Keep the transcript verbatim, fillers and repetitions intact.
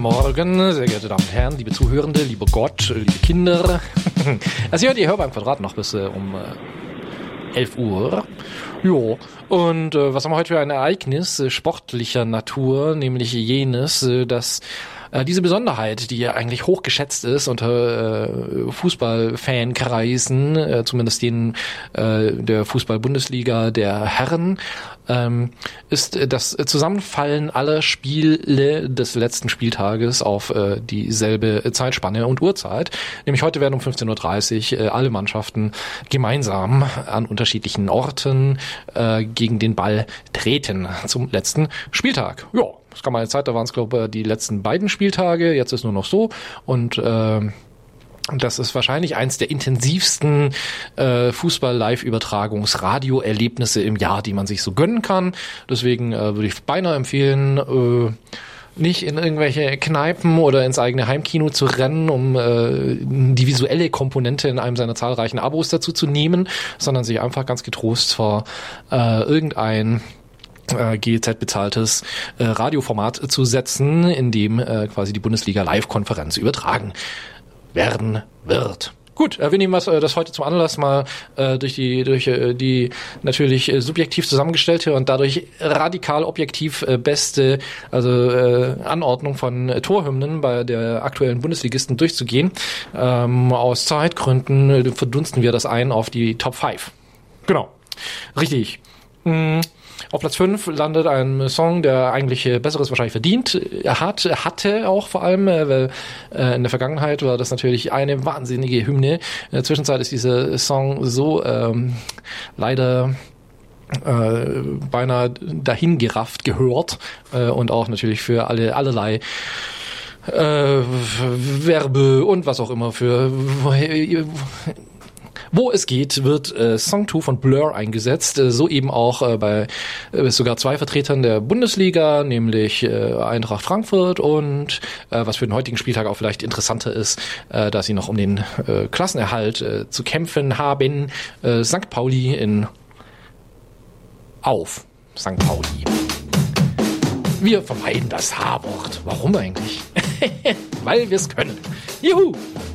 Morgen, sehr geehrte Damen und Herren, liebe Zuhörende, lieber Gott, liebe Kinder. Also hört ihr Hör beim Quadrat noch bis äh, um äh, elf Uhr. Jo, und äh, was haben wir heute für ein Ereignis äh, sportlicher Natur, nämlich jenes, äh, dass äh, diese Besonderheit, die ja eigentlich hochgeschätzt ist unter äh, Fußballfankreisen, äh, zumindest denen äh, der Fußball-Bundesliga der Herren, ähm, ist das Zusammenfallen aller Spiele des letzten Spieltages auf äh, dieselbe Zeitspanne und Uhrzeit. Nämlich heute werden um fünfzehn Uhr dreißig äh, alle Mannschaften gemeinsam an unterschiedlichen Orten äh, gegen den Ball treten zum letzten Spieltag. Ja, das kann man jetzt Zeit, da waren es glaube ich die letzten beiden Spieltage, jetzt ist nur noch so und äh, das ist wahrscheinlich eins der intensivsten äh, Fußball-Live-Übertragungs-Radio-Erlebnisse im Jahr, die man sich so gönnen kann. Deswegen äh, würde ich beinahe empfehlen, äh, nicht in irgendwelche Kneipen oder ins eigene Heimkino zu rennen, um äh, die visuelle Komponente in einem seiner zahlreichen Abos dazu zu nehmen, sondern sich einfach ganz getrost vor äh, irgendein äh, G E Z-bezahltes äh, Radioformat zu setzen, in dem äh, quasi die Bundesliga-Live-Konferenz übertragen werden wird. Gut, wir nehmen was, das heute zum Anlass, mal äh, durch die durch äh, die natürlich äh, subjektiv zusammengestellte und dadurch radikal objektiv äh, beste also äh, Anordnung von äh, Torhymnen bei der aktuellen Bundesligisten durchzugehen. Ähm, aus Zeitgründen äh, verdunsten wir das ein auf die Top fünf. Genau, richtig. Hm. Auf Platz fünf landet ein Song, der eigentlich Besseres wahrscheinlich verdient hat, hatte auch vor allem, weil äh, in der Vergangenheit war das natürlich eine wahnsinnige Hymne. In der Zwischenzeit ist dieser Song so ähm, leider äh, beinahe dahingerafft gehört äh, und auch natürlich für alle allerlei äh, Werbe und was auch immer für wo es geht, wird äh, Song zwei von Blur eingesetzt, äh, so eben auch äh, bei äh, sogar zwei Vertretern der Bundesliga, nämlich äh, Eintracht Frankfurt und äh, was für den heutigen Spieltag auch vielleicht interessanter ist, äh, dass sie noch um den äh, Klassenerhalt äh, zu kämpfen haben, äh, Sankt Pauli in auf Sankt Pauli. Wir vermeiden das H-Wort. Warum eigentlich? Weil wir es können. Juhu!